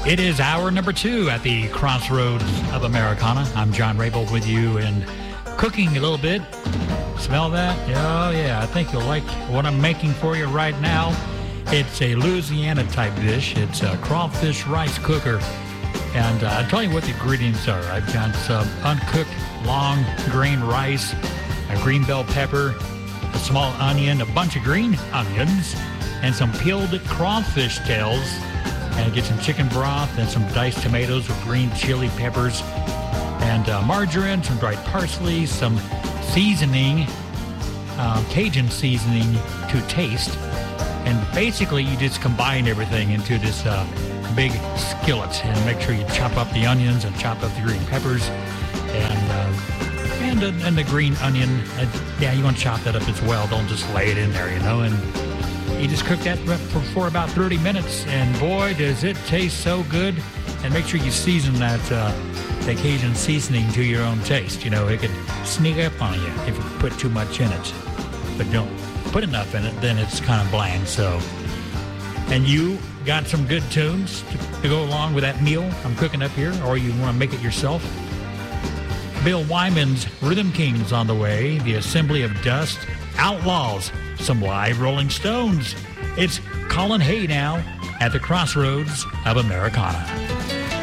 It is hour number 2 at the Crossroads of Americana. I'm John Rabel with you and cooking a little bit. Smell that? Oh, yeah. I think you'll like what I'm making for you right now. It's a Louisiana type dish. It's a crawfish rice cooker. And I'll tell you what the ingredients are. I've got some uncooked long grain rice, a green bell pepper, a small onion, a bunch of green onions, and some peeled crawfish tails. And get some chicken broth and some diced tomatoes with green chili peppers and margarine, some dried parsley, some seasoning, Cajun seasoning to taste. And basically you just combine everything into this big skillet and make sure you chop up the onions and chop up the green peppers and the green onion. Yeah, you want to chop that up as well. Don't just lay it in there, you know. And you just cook that for about 30 minutes, and boy, does it taste so good. And make sure you season that the Cajun seasoning to your own taste. You know, it could sneak up on you if you put too much in it. But don't put enough in it, then it's kind of bland. So, and you got some good tunes to go along with that meal I'm cooking up here, or you want to make it yourself. Bill Wyman's Rhythm Kings on the way, the Assembly of Dust, Outlaws, some live Rolling Stones. It's Colin Hay now at the Crossroads of Americana.